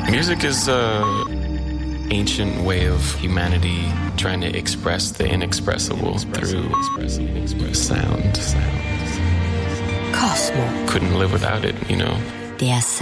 Music is an ancient way of humanity trying to express the inexpressible through sound. Kosmo. Couldn't live without it, you know. Der